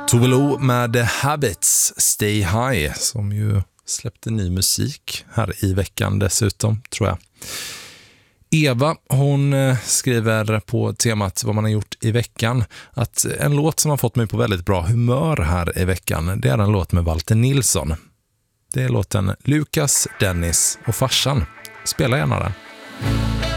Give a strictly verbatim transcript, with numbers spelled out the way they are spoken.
Tove Lo med Habits, Stay High, som ju släppte ny musik här i veckan dessutom, tror jag. Eva, hon skriver på temat vad man har gjort i veckan att en låt som har fått mig på väldigt bra humör här i veckan, det är en låt med Walter Nilsson. Det är låten Lukas, Dennis och farsan. Spela gärna den.